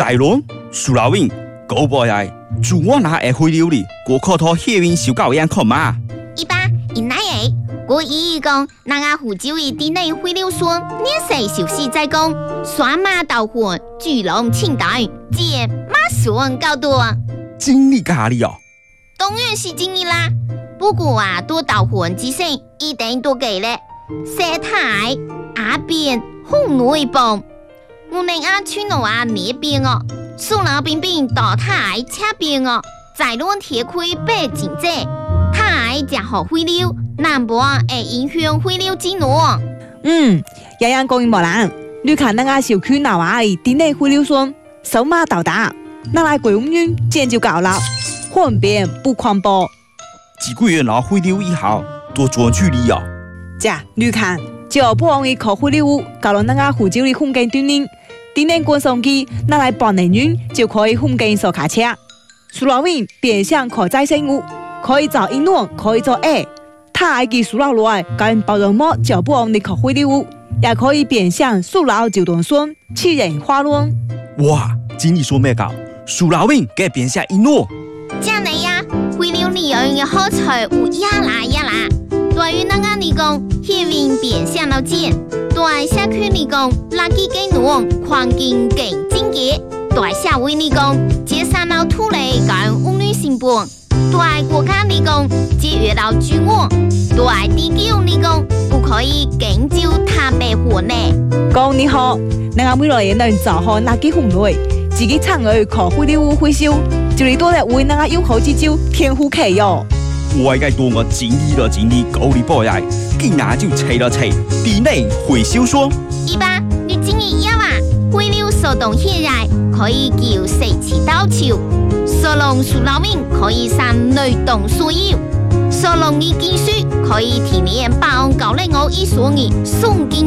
在龙、苏老win高博来，主我哪会回流哩？我靠头血运小狗样看嘛？ 一般一那样，我意讲，那个湖州一地内会流说，年岁休息在讲，刷马导魂，巨龙清代，见马顺高多。 经历咖喱哦， 当然是经历啦。不过啊，多导魂之声一定多给咧。石台、阿边、红内帮，我们阿村路啊那边哦，苏老边边大台车边哦，在乱铁盔背景者，台就好会溜，南部会影响会溜之路。 洋洋讲无人，你看那个小区闹啊，店内会溜霜，手马到达，那来鬼屋院见就搞了，混边不宽波。 几个月拿回流以后，多转距离哦。 这你看，就不容易靠会溜屋，搞到那个湖州的空间锻炼，店内观赏机，那来半年院就可以空间手卡车。苏老win变相可再生物，可以做英文，可以做 A。他爱给苏老来，跟包容膜就不容易靠会溜屋，也可以变相苏老就当酸，气人花乱。 哇，经理说咩搞？苏老win给变下一诺。 这样呀，会溜旅游嘅好处有呀啦呀啦。对于那个嚟讲，血运变相了见；对社区嚟讲，垃圾更浓，环境更整洁；对社会嚟讲，节省了土地跟污染成本；对国家嚟讲，节约了资源；对地球嚟讲，不可以更就碳排放呢。 讲你好，那个未来也能做好垃圾分类，自己参与可回流回收，就嚟多日为那个有好之招天呼气哟。 我该多我经历了经历，够力报来，竟然就切了切，地内回收说。 一般你经历呀嘛，回流手动起来可以叫水池倒潮，手龙树老面可以上雷动所有，手龙的技术可以提炼89512所的送进